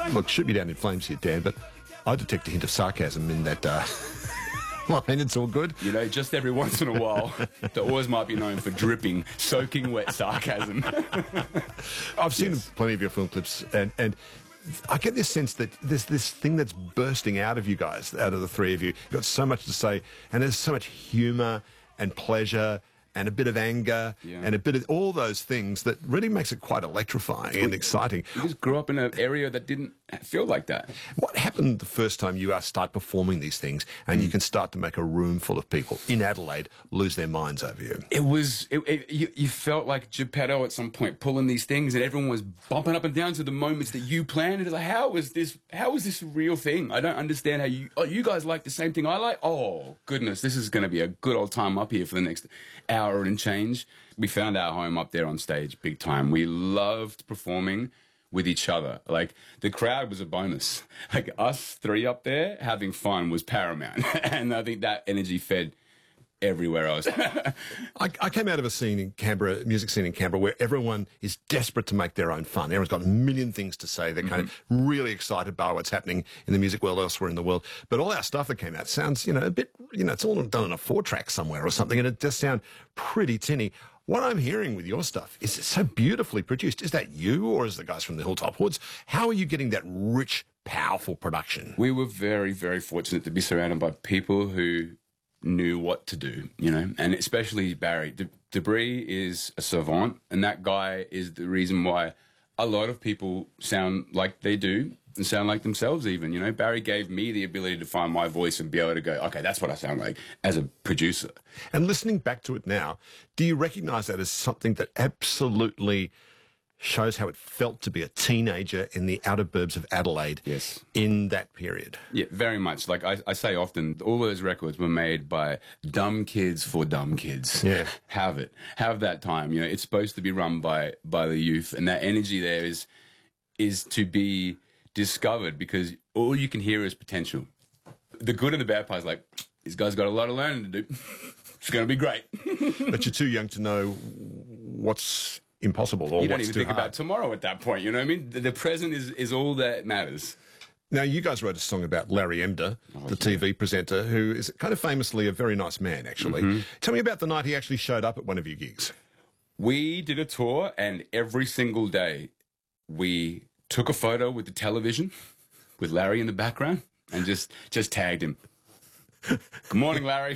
Look, shoot me down in flames here, Dan, but I detect a hint of sarcasm in that line. It's all good. You know, just every once in a while, the oars might be known for dripping, soaking wet sarcasm. I've seen plenty of your film clips, and I get this sense that there's this thing that's bursting out of you guys, out of the three of you. You've got so much to say, and there's so much humour and pleasure and a bit of anger and a bit of all those things that really makes it quite electrifying and exciting. You just grew up in an area that didn't feel like that. What happened the first time you start performing these things and you can start to make a room full of people in Adelaide lose their minds over you? It was, you felt like Geppetto at some point pulling these things, and everyone was bumping up and down to the moments that you planned. It's like, how is this a real thing? I don't understand how you guys like the same thing I like? Oh, goodness, this is going to be a good old time up here for the next hour and change. We found our home up there on stage big time. We loved performing with each other. Like, the crowd was a bonus. Like, us three up there having fun was paramount. And I think that energy fed everywhere else. I came out of a scene in Canberra, music scene in Canberra, where everyone is desperate to make their own fun. Everyone's got a million things to say. They're kind of really excited by what's happening in the music world elsewhere in the world. But all our stuff that came out sounds, a bit, it's all done on a 4-track somewhere or something, and it does sound pretty tinny. What I'm hearing with your stuff is it's so beautifully produced. Is that you, or is the guys from the Hilltop Hoods? How are you getting that rich, powerful production? We were very, very fortunate to be surrounded by people who knew what to do, and especially Barry. Debris is a savant, and that guy is the reason why a lot of people sound like they do and sound like themselves even, Barry gave me the ability to find my voice and be able to go, okay, that's what I sound like as a producer. And listening back to it now, do you recognise that as something that absolutely shows how it felt to be a teenager in the outer burbs of Adelaide in that period? Yeah, very much. Like I say often, all those records were made by dumb kids for dumb kids. Yeah. Have that time. It's supposed to be run by the youth, and that energy there is to be discovered, because all you can hear is potential. The good and the bad part is like, these guys got a lot of learning to do. It's going to be great. But you're too young to know what's impossible or you don't what's even too think hard. about tomorrow at that point, you know what I mean? The present is all that matters. Now, you guys wrote a song about Larry Emder, the TV presenter, who is kind of famously a very nice man, actually. Tell me about the night he actually showed up at one of your gigs. We did a tour, and every single day we took a photo with the television with Larry in the background and just tagged him. Good morning, Larry.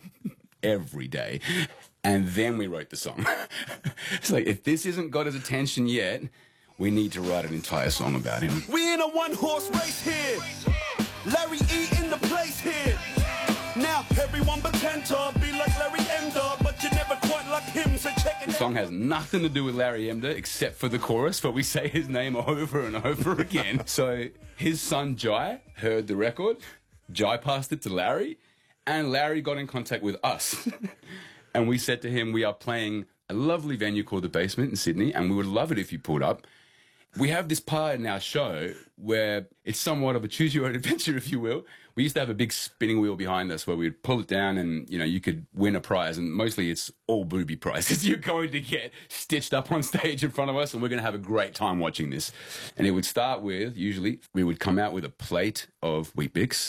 Every day. And then we wrote the song. It's like, if this hasn't got his attention yet, we need to write an entire song about him. We in a one-horse race here. Larry E in the place here. Now everyone pretend to be like Larry Emder, but you're never quite like him, so check it out. The song has nothing to do with Larry Emder except for the chorus, but we say his name over and over again. So his son Jai heard the record, Jai passed it to Larry, and Larry got in contact with us. And we said to him, we are playing a lovely venue called The Basement in Sydney, and we would love it if you pulled up. We have this part in our show where it's somewhat of a choose-your-own-adventure, if you will. We used to have a big spinning wheel behind us where we'd pull it down and, you could win a prize. And mostly it's all booby prizes you're going to get stitched up on stage in front of us, and we're going to have a great time watching this. And it would start with, usually, we would come out with a plate of Weet-Bix.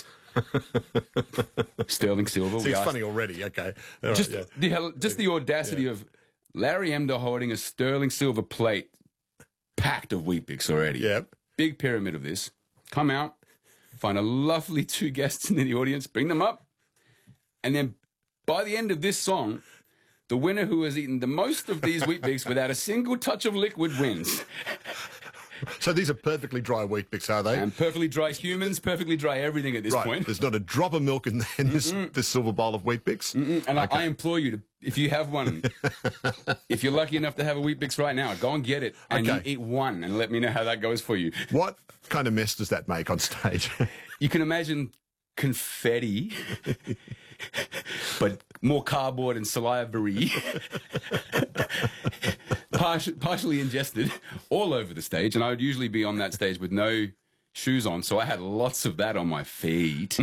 Sterling silver. See, it's funny already. Okay. All Just, right, the audacity of Larry Emder holding a sterling silver plate packed of Weet-Bix already. Yep. Big pyramid of this. Come out, find a lovely 2 guests in the audience, bring them up, and then by the end of this song, the winner who has eaten the most of these Weet-Bix without a single touch of liquid wins. So these are perfectly dry Weet-Bix, are they? And perfectly dry humans, perfectly dry everything at this point. There's not a drop of milk in this silver bowl of Weet-Bix. And I implore you to, if you have one, if you're lucky enough to have a Weet-Bix right now, go and get it and you eat one and let me know how that goes for you. What kind of mess does that make on stage? You can imagine confetti, but more cardboard and salivary. Partially ingested all over the stage, and I would usually be on that stage with no shoes on, so I had lots of that on my feet.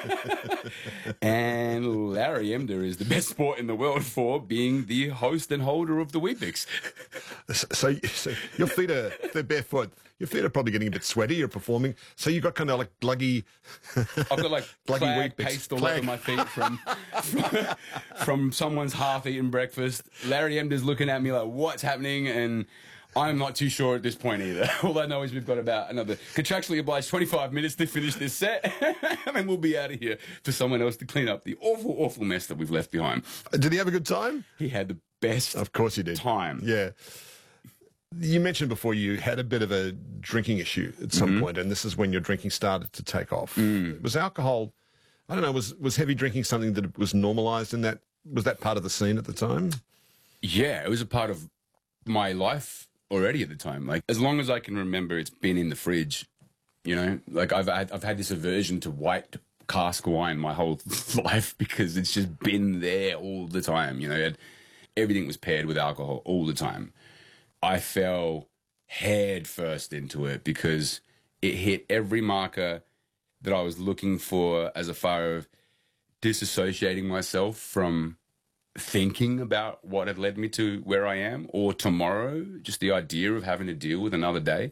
And Larry Emder is the best sport in the world for being the host and holder of the Weet-Bix. So your feet they're barefoot. Your feet are probably getting a bit sweaty. You're performing, so you got kind of like gluggy. I've got like gluggy clag Weet-Bix. paste all over my feet from someone's half-eaten breakfast. Larry Emder's looking at me like, what's happening? And I'm not too sure at this point either. All I know is we've got about another contractually obliged 25 minutes to finish this set, and then we'll be out of here for someone else to clean up the awful, awful mess that we've left behind. Did he have a good time? He had the best Of course he did. time. Yeah. You mentioned before you had a bit of a drinking issue at some point, and this is when your drinking started to take off. Was alcohol, I don't know, was heavy drinking something that was normalized in that? Was that part of the scene at the time? Yeah, it was a part of my life already at the time. Like, as long as I can remember, it's been in the fridge. You know, like I've had this aversion to white cask wine my whole life because it's just been there all the time. You know, everything was paired with alcohol all the time. I fell head first into it because it hit every marker that I was looking for as a far of disassociating myself from thinking about what had led me to where I am, or tomorrow, just the idea of having to deal with another day.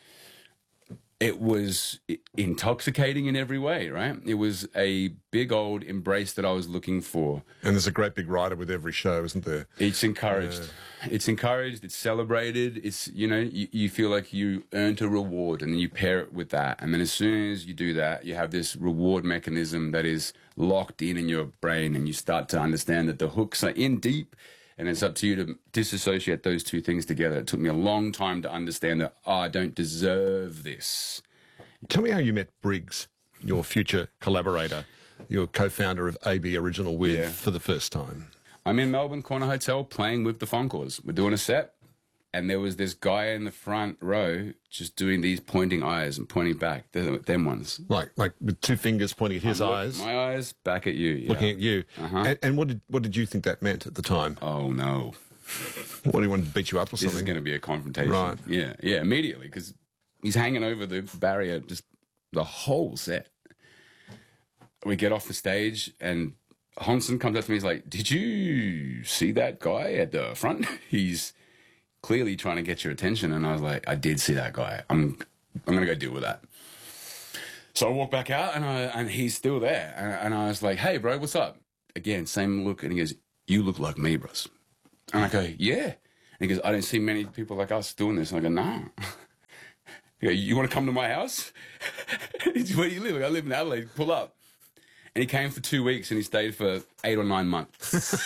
It was intoxicating in every way, right? It was a big old embrace that I was looking for. And there's a great big rider with every show, isn't there? It's encouraged. It's encouraged. It's celebrated. It's, you know, you feel like you earned a reward, and then you pair it with that. And then as soon as you do that, you have this reward mechanism that is locked in your brain, and you start to understand that the hooks are in deep, and it's up to you to disassociate those two things together. It took me a long time to understand that, I don't deserve this. Tell me how you met Briggs, your future collaborator, your co-founder of AB Original With, for the first time. I'm in Melbourne Corner Hotel playing with the Funkors. We're doing a set, and there was this guy in the front row just doing these pointing eyes and pointing back. Them ones. Like with two fingers pointing at his eyes. My eyes back at you. Yeah. Looking at you. And what did you think that meant at the time? Oh, no. What, do you want to beat you up or something? This is going to be a confrontation. Right. Yeah, immediately, because he's hanging over the barrier just the whole set. We get off the stage, and Honson comes up to me. He's like, "Did you see that guy at the front? He's clearly trying to get your attention." And I was like, "I did see that guy. I'm going to go deal with that." So I walk back out, and he's still there. And I was like, "Hey, bro, what's up?" Again, same look. And he goes, "You look like me, bros." And I go, "Yeah." And he goes, "I don't see many people like us doing this." And I go, "No." He goes, "You want to come to my house?" "Where do you live?" I live in Adelaide. Pull up. And he came for 2 weeks, and he stayed for 8 or 9 months.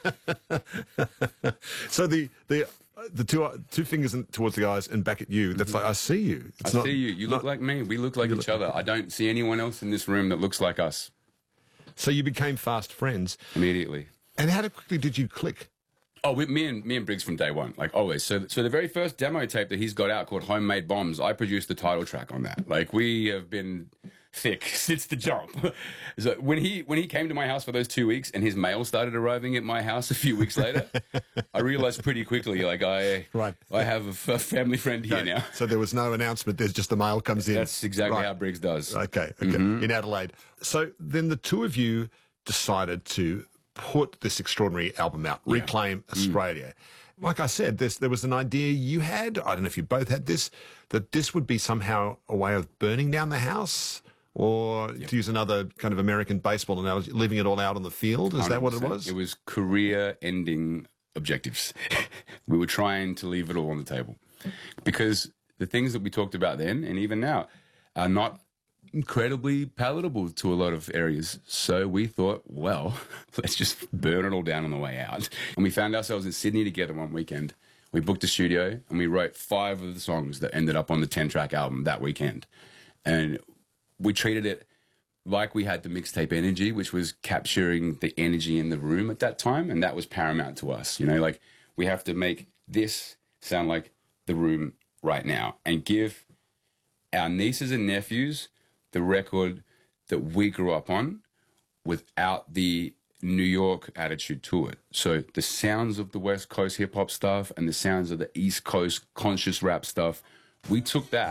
So the two fingers towards the eyes and back at you. That's like, I see you. I see you. You look like me. We look like each other. I don't see anyone else in this room that looks like us. So you became fast friends Immediately. And how quickly did you click? Oh, with me and Briggs from day one, like always. So the very first demo tape that he's got out called Homemade Bombs, I produced the title track on that. Like, we have been thick since the jump. So when he came to my house for those 2 weeks and his mail started arriving at my house a few weeks later, I realized pretty quickly, like, I have a family friend here now. So there was no announcement. There's just the mail comes in. That's exactly how Briggs does. Okay. In Adelaide. So then the two of you decided to put this extraordinary album out, Reclaim Australia. Like I said, there was an idea you had, I don't know if you both had this, that this would be somehow a way of burning down the house, or to use another kind of American baseball analogy, leaving it all out on the field. Is 100%. That what it was? It was career-ending objectives. We were trying to leave it all on the table. Because the things that we talked about then, and even now, are not incredibly palatable to a lot of areas. So we thought, well, let's just burn it all down on the way out. And we found ourselves in Sydney together one weekend. We booked a studio and we wrote 5 of the songs that ended up on the 10-track album that weekend. And we treated it like we had the mixtape energy, which was capturing the energy in the room at that time. And that was paramount to us. You know, like, we have to make this sound like the room right now and give our nieces and nephews the record that we grew up on without the New York attitude to it. So the sounds of the West Coast hip-hop stuff and the sounds of the East Coast conscious rap stuff, we took that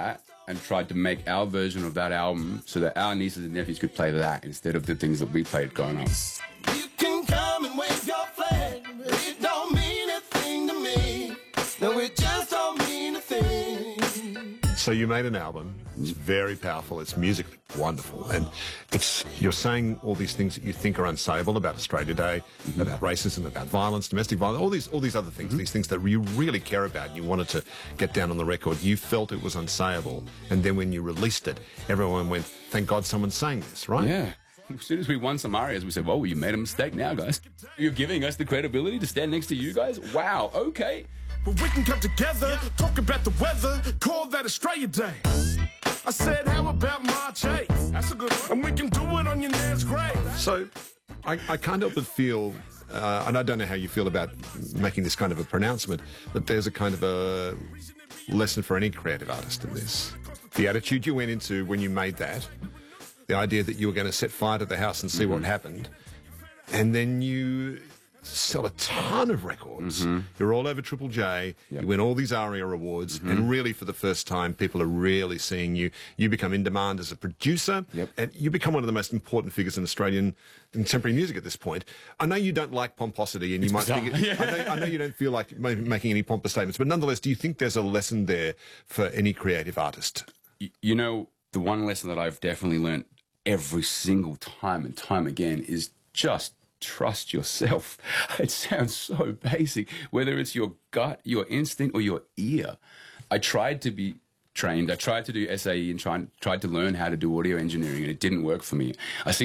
and tried to make our version of that album so that our nieces and nephews could play that instead of the things that we played growing up. You can come and wave your flag, but it don't mean a thing to me. No, it just don't mean a thing. So you made an album. It's very powerful. It's musically wonderful, and you're saying all these things that you think are unsayable about Australia Day, about racism, about violence, domestic violence, all these other things, these things that you really care about. And you wanted to get down on the record. You felt it was unsayable, and then when you released it, everyone went, "Thank God someone's saying this," right? Yeah. As soon as we won some arias, we said, well, you made a mistake now, guys. You're giving us the credibility to stand next to you guys? Wow, okay. But we can come together, talk about the weather, call that Australia Day. I said, how about March 8th? That's a good one. And we can do it on your nan's grave. So I can't help but feel, and I don't know how you feel about making this kind of a pronouncement, that there's a kind of a lesson for any creative artist in this. The attitude you went into when you made that, the idea that you were going to set fire to the house and see what happened, and then you sell a ton of records. You're all over Triple J. You win all these ARIA awards, and really for the first time, people are really seeing you. You become in demand as a producer, and you become one of the most important figures in Australian contemporary music at this point. I know you don't like pomposity, and you might think I know you don't feel like making any pompous statements, but nonetheless, do you think there's a lesson there for any creative artist? You know, the one lesson that I've definitely learned every single time and time again is just trust yourself. It sounds so basic, whether it's your gut, your instinct, or your ear. I tried to be trained. I tried to do SAE and tried to learn how to do audio engineering, and it didn't work for me. I see